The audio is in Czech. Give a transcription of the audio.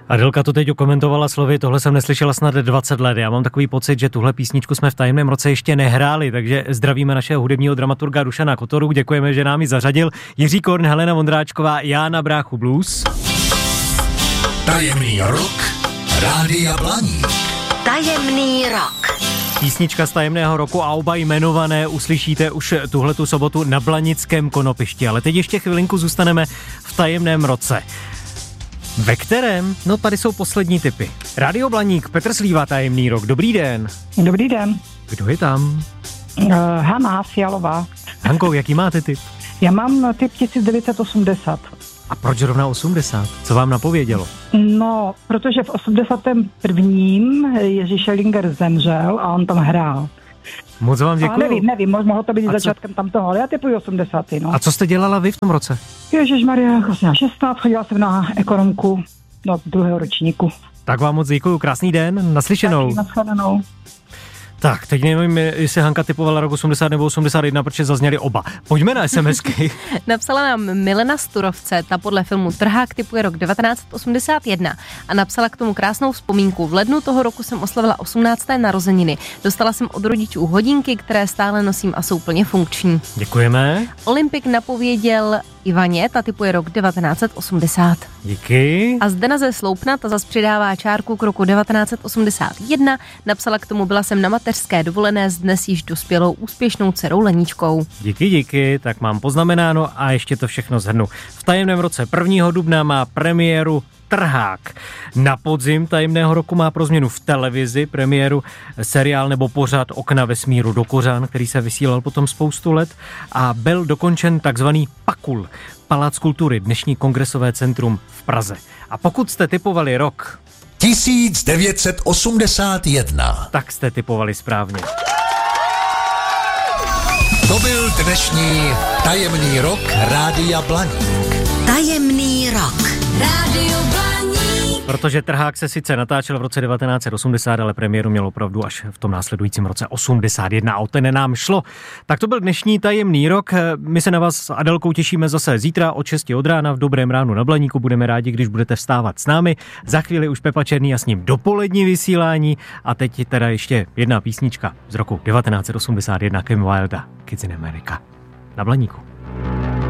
Adelka to teď komentovala slovy, tohle jsem neslyšela snad 20 let. Já mám takový pocit, že tuhle písničku jsme v tajemném roce ještě nehráli, takže zdravíme našeho hudebního dramaturga Dušana Kotoru, děkujeme, že nám ji zařadil. Jiří Korn, Helena Vondráčková, já na bráchu blues. Tajemný rok Rádia Blaník. Tajemný rok. Písnička z tajemného roku a oba jmenované uslyšíte už tuhletu sobotu na Blanickém konopišti. Ale teď ještě chvilinku zůstaneme v tajemném roce. Ve kterém? No tady jsou poslední tipy. Rádio Blaník, Petr Slíva, tajemný rok. Dobrý den. Dobrý den. Kdo je tam? Hana Fialová. Hanko, jaký máte tip? Já mám tip 1980. A proč zrovna 80? Co vám napovědělo? No, protože v 81. Jiří Schellinger zemřel a on tam hrál. Moc vám děkuju. A nevím, mohlo to být začátkem tamtoho, ale já tipuji 80. No. A co jste dělala vy v tom roce? Ježišmarja, vlastně 16, chodila jsem na ekonomku do 2. ročníku. Tak vám moc děkuju, krásný den, naslyšenou. Taky nashledanou. Tak, teď nevím, jestli Hanka typovala rok 80 nebo 81, protože zazněly oba. Pojďme na SMSky. Napsala nám Milena Sturovce, ta podle filmu Trhák typuje rok 1981 a napsala k tomu krásnou vzpomínku. V lednu toho roku jsem oslavila 18. narozeniny. Dostala jsem od rodičů hodinky, které stále nosím a jsou plně funkční. Děkujeme. Olympik napověděl Ivaně, ta typuje rok 1980. Díky. A Zdena ze Sloupna, ta zase přidává čárku k roku 1981. Napsala k tomu, byla jsem na mateřské dovolené s dnes již dospělou úspěšnou dcerou Leničkou. Díky, tak mám poznamenáno a ještě to všechno shrnu. V tajemném roce 1. dubna má premiéru Trhák. Na podzim tajemného roku má pro změnu v televizi premiéru seriál nebo pořad Okna vesmíru do kořán, který se vysílal potom spoustu let a byl dokončen takzvaný Pakul, Palác kultury, dnešní kongresové centrum v Praze. A pokud jste tipovali rok 1981, tak jste tipovali správně. To byl dnešní tajemný rok Rádia Blaník. Tajemný rok. Rádio Blaník. Protože Trhák se sice natáčel v roce 1980, ale premiéru měl opravdu až v tom následujícím roce 81 a o ten nám šlo. Tak to byl dnešní tajemný rok. My se na vás s Adelkou těšíme zase zítra od 6 od rána v Dobrém ránu na Blaníku. Budeme rádi, když budete vstávat s námi. Za chvíli už Pepa Černý a s ním dopolední vysílání. A teď teda ještě jedna písnička z roku 1981 Kim Wilda, Kids in America na Blaníku.